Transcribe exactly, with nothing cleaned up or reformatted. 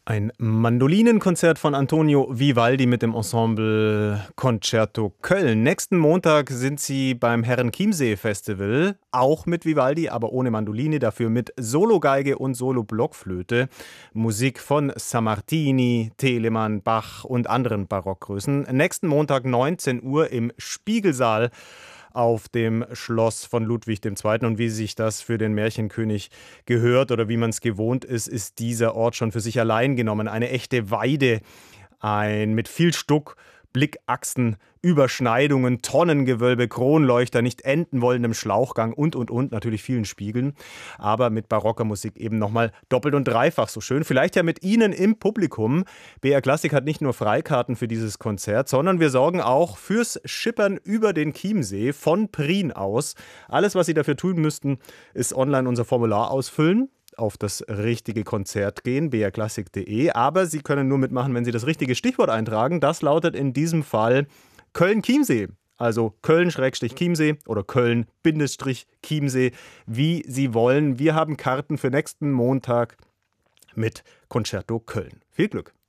Ein Mandolinenkonzert von Antonio Vivaldi mit dem Ensemble Concerto Köln. Nächsten Montag sind sie beim Herrenchiemsee-Festival, auch mit Vivaldi, aber ohne Mandoline, dafür mit Sologeige und Solo-Blockflöte. Musik von Sammartini, Telemann, Bach und anderen Barockgrößen. Nächsten Montag neunzehn Uhr im Spiegelsaal auf dem Schloss von Ludwig der Zweite. Und wie sich das für den Märchenkönig gehört oder wie man es gewohnt ist, ist dieser Ort schon für sich allein genommen. Eine echte Weide, ein mit viel Stuck, Blickachsen, Überschneidungen, Tonnengewölbe, Kronleuchter, nicht enden wollendem Schlauchgang und, und, und, natürlich vielen Spiegeln, aber mit barocker Musik eben nochmal doppelt und dreifach so schön. Vielleicht ja mit Ihnen im Publikum. B R Klassik hat nicht nur Freikarten für dieses Konzert, sondern wir sorgen auch fürs Schippern über den Chiemsee von Prien aus. Alles, was Sie dafür tun müssten, ist online unser Formular ausfüllen, auf das richtige Konzert gehen, b r klassik punkt d e. Aber Sie können nur mitmachen, wenn Sie das richtige Stichwort eintragen. Das lautet in diesem Fall Köln-Chiemsee. Also Köln-Chiemsee oder Köln-Chiemsee, wie Sie wollen. Wir haben Karten für nächsten Montag mit Concerto Köln. Viel Glück!